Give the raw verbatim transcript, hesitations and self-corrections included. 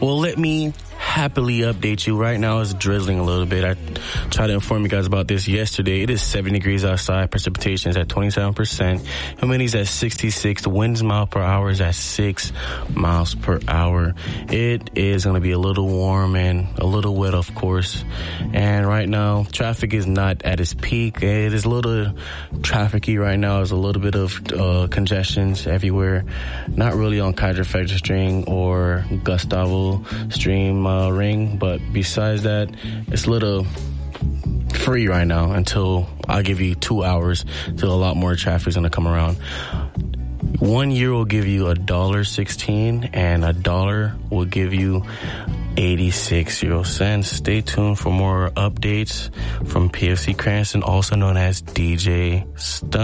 Well, let me happily update you. Right now it's drizzling a little bit. I tried to inform you guys about this yesterday. It is seventy degrees outside. Precipitation is at twenty-seven percent. Humidity is at sixty-six. The winds mile per hour is at six miles per hour. It is going to be a little warm and a little wet, of course. And right now, traffic is not at its peak. It is a little trafficy right now. There's a little bit of uh, congestions everywhere. Not really on Kaiser Frederick Stream or Gustavo Stream uh, ring, but besides that, it's a little free right now until I'll give you two hours till a lot more traffic is going to come around. One euro will give you a dollar sixteen, and a dollar will give you eighty-six euro cents. Stay tuned for more updates from P F C Cranston, also known as D J Stun.